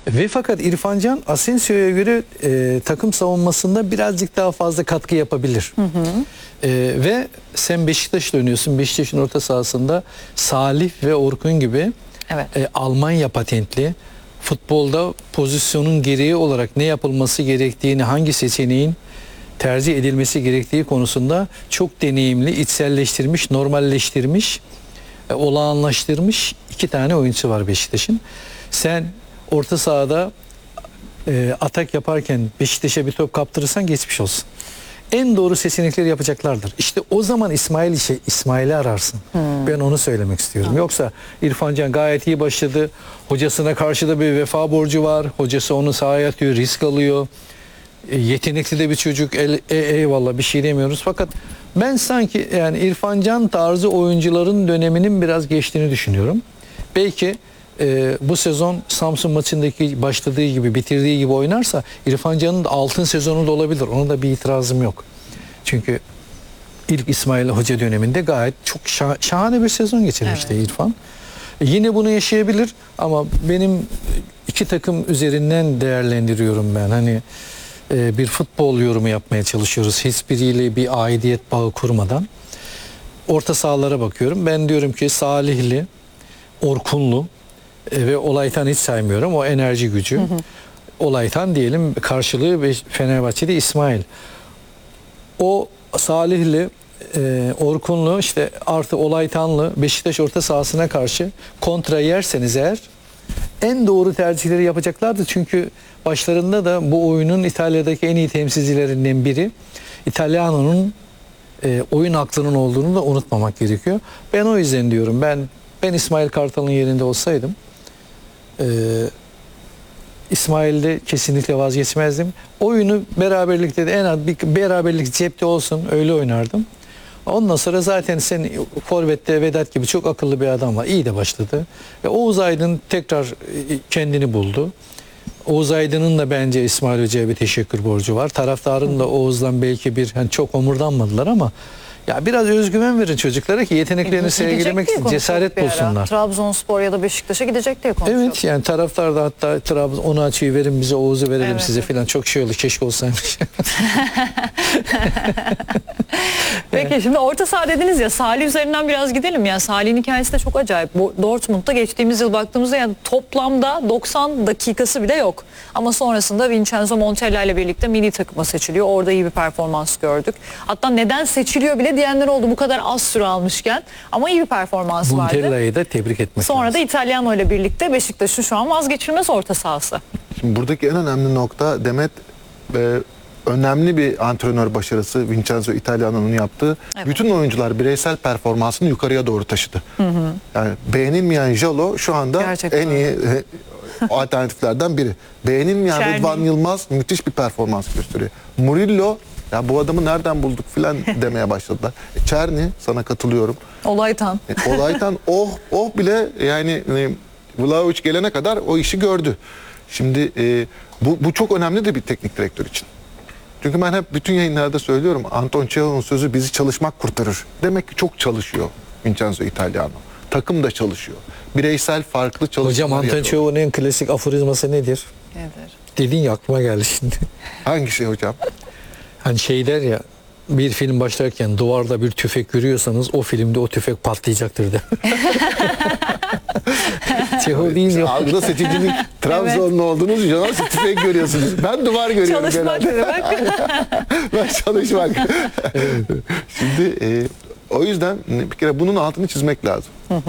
Ve fakat İrfan Can Asensio'ya göre takım savunmasında birazcık daha fazla katkı yapabilir. Ve sen Beşiktaş'ta oynuyorsun. Beşiktaş'ın orta sahasında Salih ve Orkun gibi Evet. Almanya patentli, futbolda pozisyonun gereği olarak ne yapılması gerektiğini, hangi seçeneğin tercih edilmesi gerektiği konusunda çok deneyimli, içselleştirmiş, normalleştirmiş, olağanlaştırmış 2 tane oyuncusu var Beşiktaş'ın. Sen orta sahada atak yaparken Beşiktaş'a bir top kaptırırsan geçmiş olsun. En doğru seçenekleri yapacaklardır. İşte o zaman İsmail'i ararsın. Ben onu söylemek istiyorum. Yoksa İrfan Can gayet iyi başladı. Hocasına karşı da bir vefa borcu var. Hocası onu sahaya atıyor, risk alıyor. Yetenekli de bir çocuk. Eyvallah, bir şey demiyoruz. Fakat ben sanki yani İrfan Can tarzı oyuncuların döneminin biraz geçtiğini düşünüyorum. Belki bu sezon Samsun maçındaki başladığı gibi, bitirdiği gibi oynarsa İrfan Can'ın da altın sezonu da olabilir. Ona da bir itirazım yok. Çünkü ilk İsmail Hoca döneminde gayet çok şahane bir sezon geçirmişti İrfan. Yine bunu yaşayabilir ama benim 2 takım üzerinden değerlendiriyorum ben. Hani bir futbol yorumu yapmaya çalışıyoruz. Hiçbiriyle bir aidiyet bağı kurmadan. Orta sahalara bakıyorum. Ben diyorum ki Salihli, Orkunlu ve Olaytan hiç saymıyorum. O enerji gücü. Olaytan diyelim, karşılığı Fenerbahçe'de İsmail. O Salihli, Orkunlu işte artı Olaytanlı Beşiktaş orta sahasına karşı kontra yerseniz eğer en doğru tercihleri yapacaklardı. Çünkü başlarında da bu oyunun İtalya'daki en iyi temsilcilerinden biri İtalyano'nun oyun aklının olduğunu da unutmamak gerekiyor. Ben o yüzden diyorum, ben İsmail Kartal'ın yerinde olsaydım İsmail'de kesinlikle vazgeçmezdim. Oyunu beraberlikte de en az bir beraberlik cepte olsun, öyle oynardım. Ondan sonra zaten sen forvette Vedat gibi çok akıllı bir adam var. İyi de başladı. Oğuz Aydın tekrar kendini buldu. Oğuz Aydın'ın da bence İsmail Hoca'ya bir teşekkür borcu var. Taraftarın da Oğuz'dan belki çok omurdanmadılar ama ya biraz özgüven verin çocuklara ki yeteneklerini sergilemek için cesaret bulsunlar. Trabzonspor ya da Beşiktaş'a gidecek diye konuşuyor. Evet, yani taraftar da hatta Trabzon onu açıyı verin bize, Oğuz'u verelim size falan, çok şey olur, keşke olsaymış. Peki şimdi orta saha dediniz ya, Salih üzerinden biraz gidelim ya. Salih'in hikayesi de çok acayip. Bu Dortmund'da geçtiğimiz yıl baktığımızda yani toplamda 90 dakikası bile yok. Ama sonrasında Vincenzo Montella ile birlikte milli takıma seçiliyor. Orada iyi bir performans gördük. Hatta neden seçiliyor bile diyenler oldu bu kadar az süre almışken. Ama iyi bir performans vardı. Montella'yı da tebrik etmek Sonra lazım. da İtalyano ile birlikte Beşiktaş'ın şu an vazgeçilmez orta sahası. Şimdi buradaki en önemli nokta Demet, önemli bir antrenör başarısı Vincenzo Italiano'nun yaptığı. Evet. Bütün oyuncular bireysel performansını yukarıya doğru taşıdı. Yani beğenilmeyen Jalo şu anda Gerçekten en iyi alternatiflerden biri. Beğenilmeyen Çerni. Rıdvan Yılmaz müthiş bir performans gösteriyor. Murillo, ya bu adamı nereden bulduk filan demeye başladılar. Çerni, sana katılıyorum. Olaytan. Olaytan oh bile yani Vlahovic gelene kadar o işi gördü. Şimdi bu çok önemli de bir teknik direktör için. Çünkü ben hep bütün yayınlarda söylüyorum, Anton Çehov'un sözü bizi çalışmak kurtarır. Demek ki çok çalışıyor Vincenzo Italiano. Takım da çalışıyor. Bireysel farklı çalışmalar Hocam Anton yapıyor. Çehov'un en klasik aforizması nedir? Nedir? Dedin ya, aklıma geldi şimdi. Hangi şey hocam? Hani şey der ya, bir film başlarken duvarda bir tüfek görüyorsanız o filmde o tüfek patlayacaktır de. Çehov değil mi? Algıda seçicinin Trabzonlu olduğunuz için nasıl tüfek görüyorsunuz? Ben duvar görüyorum Çalışmak genelde. demek. Ben çalışmak. Şimdi o yüzden bir kere bunun altını çizmek lazım.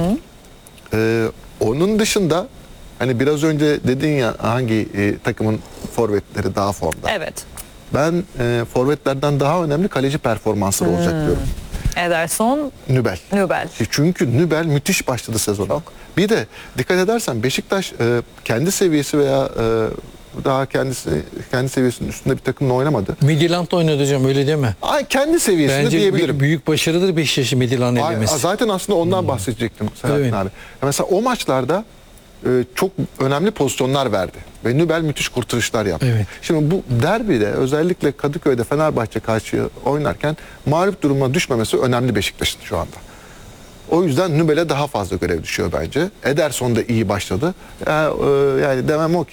Onun dışında hani biraz önce dedin ya hangi takımın forvetleri daha formda. Evet. Ben forvetlerden daha önemli kaleci performansları olacak diyorum. Ederson, Nübel. Nübel. Çünkü Nübel müthiş başladı sezona. Çok. Bir de dikkat edersen Beşiktaş kendi seviyesi veya daha kendi seviyesinin üstünde bir takımla oynamadı. Midtjylland'da oynadı hocam, öyle deme. Ay, kendi seviyesinde Bence diyebilirim. büyük başarıdır Beşiktaş'ın Midtjylland'ı Ay, elemesi. zaten aslında ondan bahsedecektim Selahattin Evet. abi. Mesela o maçlarda çok önemli pozisyonlar verdi. Ve Nübel müthiş kurtarışlar yaptı. Evet. Şimdi bu derbide özellikle Kadıköy'de Fenerbahçe karşı oynarken mağlup duruma düşmemesi önemli Beşiktaş'ın şu anda. O yüzden Nübel'e daha fazla görev düşüyor bence. Ederson da iyi başladı. Yani demem o ki